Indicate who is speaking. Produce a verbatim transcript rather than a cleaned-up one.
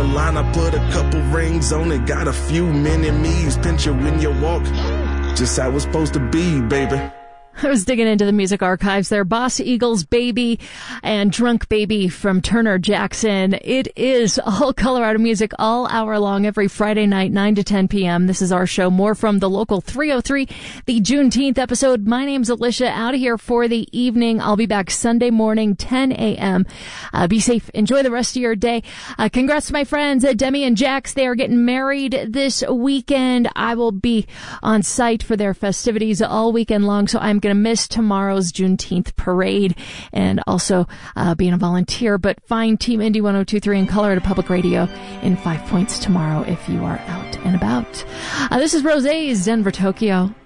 Speaker 1: line, I put a couple rings on it. Got a few mini-me's, pinch you when you walk. Just how it's supposed to be, baby.
Speaker 2: I was digging into the music archives there. Boss Eagles, Baby, and Drunk Baby from Turner Jackson. It is all Colorado music all hour long every Friday night, nine to ten p.m. This is our show. More from the local three oh three, the Juneteenth episode. My name's Alicia, out of here for the evening. I'll be back Sunday morning, ten a.m. Uh, be safe. Enjoy the rest of your day. Uh, congrats to my friends, uh, Demi and Jax. They are getting married this weekend. I will be on site for their festivities all weekend long, so I'm going to miss tomorrow's Juneteenth parade and also uh, being a volunteer. But find Team Indy one oh two point three in Colorado Public Radio in Five Points tomorrow if you are out and about. Uh, this is Rosé's Denver, Tokyo.